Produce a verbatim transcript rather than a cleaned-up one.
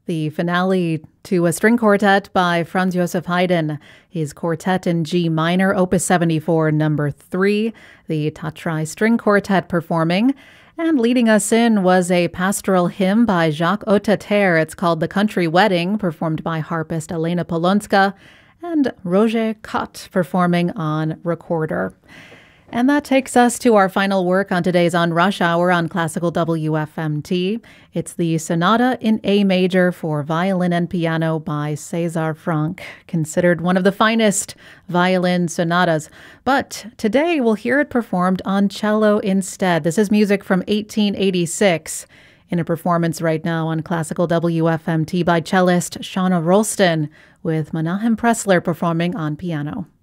the finale to a string quartet by Franz Joseph Haydn, his Quartet in G minor, Opus seventy-four, number three, the Tatrai String Quartet performing. And leading us in was a pastoral hymn by Jacques Ottater. It's called The Country Wedding, performed by harpist Elena Polonska, and Roger Cott performing on recorder. And that takes us to our final work on today's On Rush Hour on Classical W F M T. It's the Sonata in A Major for Violin and Piano by César Franck, considered one of the finest violin sonatas. But today we'll hear it performed on cello instead. This is music from eighteen eighty-six, in a performance right now on Classical W F M T by cellist Shauna Rolston, with Menahem Pressler performing on piano.